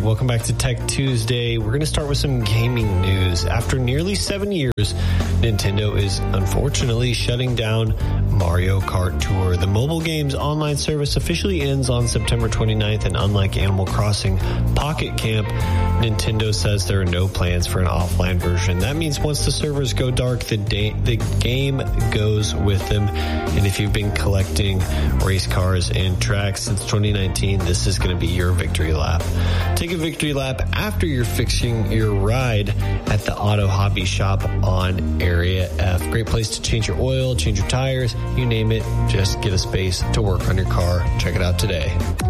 welcome back to Tech Tuesday. We're going to start with some gaming news. After nearly 7 years, Nintendo is unfortunately shutting down Mario Kart Tour. The mobile game's online service officially ends on September 29th, and unlike Animal Crossing Pocket Camp, Nintendo says there are no plans for an offline version. That means once the servers go dark, the game goes with them. And if you've been collecting race cars and tracks since 2019, this is going to be your victory lap. Take a victory lap after you're fixing your ride at the Auto Hobby Shop on Area F. Great place to change your oil, change your tires, you name it. Just get a space to work on your car. Check it out today.